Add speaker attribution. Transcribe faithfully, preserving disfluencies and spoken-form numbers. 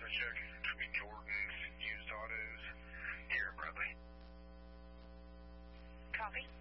Speaker 1: to check between Jordan's used autos here in Bradley.
Speaker 2: Copy.